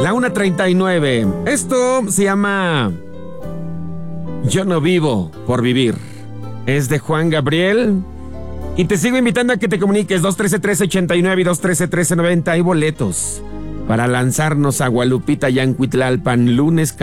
La 1:39. Esto se llama Yo no vivo por vivir. Es de Juan Gabriel. Y te sigo invitando a que te comuniques 213-1389 y 213-1390. Hay boletos para lanzarnos a Gualupita, Yancuitlalpan, lunes